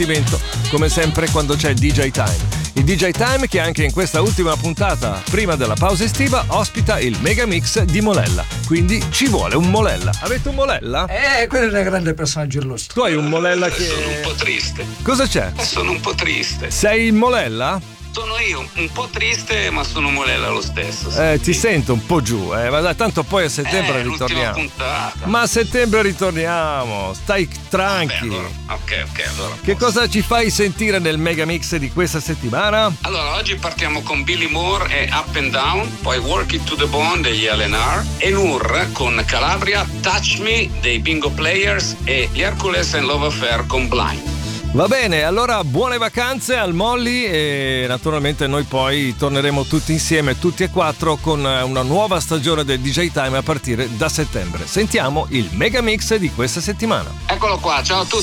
come sempre quando c'è DJ Time. Il DJ Time che anche in questa ultima puntata, prima della pausa estiva, ospita il Mega Mix di Molella. Quindi ci vuole un Molella. Avete un Molella? Quello è un grande personaggio illustre. Tu hai un Molella che... Sono un po' triste. Cosa c'è? Sono un po' triste. Sei il Molella? Sono io, un po' triste, ma sono Molella lo stesso. Ti sento un po' giù, ma dai, tanto poi a settembre ritorniamo. Puntata. Ma a settembre ritorniamo, stai tranqui. Vabbè, allora. Che cosa ci fai sentire nel Mega Mix di questa settimana? Allora, oggi partiamo con Billy Moore e Up and Down, poi Work It to the Bone degli LNR, e Nur con Calabria, Touch Me dei Bingo Players e gli Hercules and Love Affair con Blind. Va bene, allora buone vacanze al Molly e naturalmente noi poi torneremo tutti insieme, tutti e quattro, con una nuova stagione del DJ Time a partire da settembre. Sentiamo il Mega Mix di questa settimana. Eccolo qua, ciao a tutti.